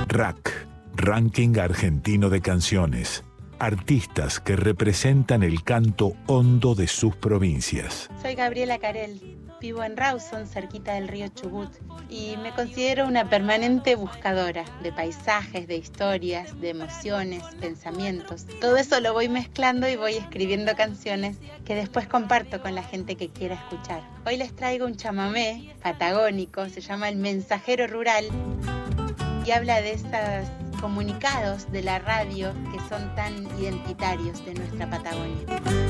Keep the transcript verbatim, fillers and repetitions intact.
R A C, Ranking Argentino de Canciones. Artistas que representan el canto hondo de sus provincias. Soy Gabriela Carel, vivo en Rawson, cerquita del río Chubut, y me considero una permanente buscadora de paisajes, de historias, de emociones, pensamientos. Todo eso lo voy mezclando y voy escribiendo canciones que después comparto con la gente que quiera escuchar. Hoy les traigo un chamamé patagónico, se llama El Mensajero Rural, y habla de esos comunicados de la radio que son tan identitarios de nuestra Patagonia.